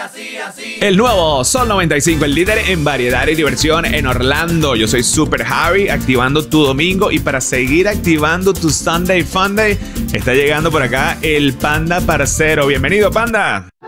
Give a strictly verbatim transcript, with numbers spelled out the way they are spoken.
El nuevo Sol noventa y cinco, el líder en variedad y diversión en Orlando. Yo soy Super Javi, activando tu domingo. Y para seguir activando tu Sunday Funday, está llegando por acá el Panda Parcero. Bienvenido, Panda.